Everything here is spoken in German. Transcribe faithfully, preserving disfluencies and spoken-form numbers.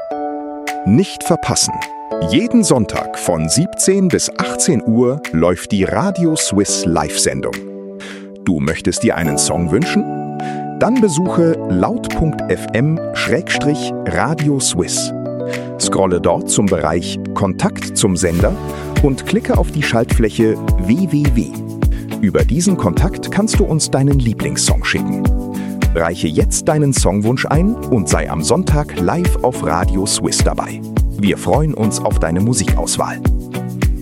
Nicht verpassen. Jeden Sonntag von siebzehn bis achtzehn Uhr läuft die Radio Swiss Live-Sendung. Du möchtest dir einen Song wünschen? Dann besuche laut punkt f m Schrägstrich Radio Swiss. Scrolle dort zum Bereich Kontakt zum Sender und klicke auf die Schaltfläche W W W. Über diesen Kontakt kannst du uns deinen Lieblingssong schicken. Reiche jetzt deinen Songwunsch ein und sei am Sonntag live auf Radio Swiss dabei. Wir freuen uns auf deine Musikauswahl.